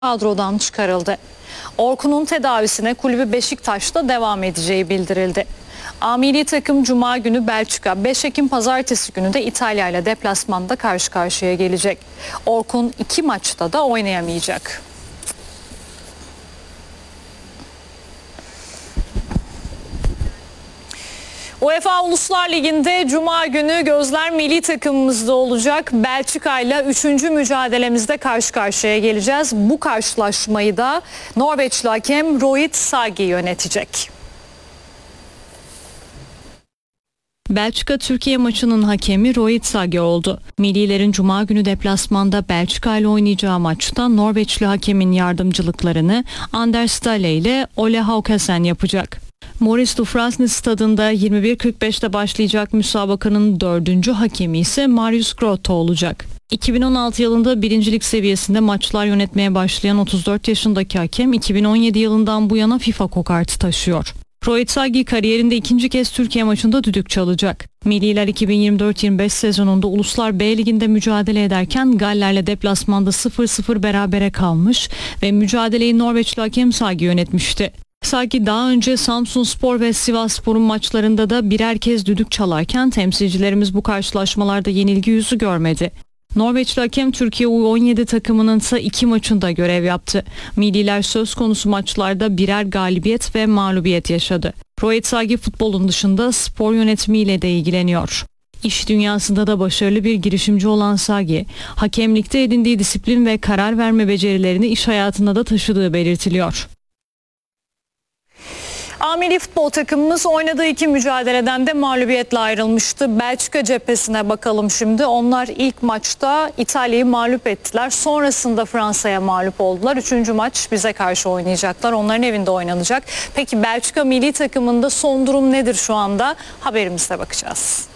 kadrodan çıkarıldı. Orkun'un tedavisine kulübü Beşiktaş'ta devam edeceği bildirildi. Milli takım Cuma günü Belçika, 5 Ekim Pazartesi günü de İtalya ile deplasmanda karşı karşıya gelecek. Orkun 2 maçta da oynayamayacak. UEFA Uluslar Ligi'nde Cuma günü gözler milli takımımızda olacak. Belçika ile 3. mücadelemizde karşı karşıya geleceğiz. Bu karşılaşmayı da Norveçli hakem Rohit Sagi yönetecek. Belçika-Türkiye maçının hakemi Rohit Sagi oldu. Millilerin Cuma günü deplasmanda Belçika ile oynayacağı maçta Norveçli hakemin yardımcılıklarını Anders Ståhle ile Ole Haukesen yapacak. Maurice Dufresne stadında 21.45'te başlayacak müsabakanın 4. hakemi ise Marius Grote olacak. 2016 yılında birincilik seviyesinde maçlar yönetmeye başlayan 34 yaşındaki hakem 2017 yılından bu yana FIFA kokartı taşıyor. Rohit Sagi kariyerinde ikinci kez Türkiye maçında düdük çalacak. Milliler 2024-25 sezonunda Uluslar B Ligi'nde mücadele ederken Galler'le deplasmanda 0-0 berabere kalmış ve mücadeleyi Norveçli hakem Sagi yönetmişti. Sagi daha önce Samsunspor ve Sivasspor'un maçlarında da birer kez düdük çalarken temsilcilerimiz bu karşılaşmalarda yenilgi yüzü görmedi. Norveçli hakem Türkiye U17 takımının ise 2 maçında görev yaptı. Milliler söz konusu maçlarda birer galibiyet ve mağlubiyet yaşadı. Rohit Sagi futbolun dışında spor yönetimiyle de ilgileniyor. İş dünyasında da başarılı bir girişimci olan Sagi, hakemlikte edindiği disiplin ve karar verme becerilerini iş hayatında da taşıdığı belirtiliyor. Milli futbol takımımız oynadığı 2 mücadeleden de mağlubiyetle ayrılmıştı. Belçika cephesine bakalım şimdi. Onlar ilk maçta İtalya'yı mağlup ettiler. Sonrasında Fransa'ya mağlup oldular. 3. maç bize karşı oynayacaklar. Onların evinde oynanacak. Peki Belçika milli takımında son durum nedir şu anda? Haberimizde bakacağız.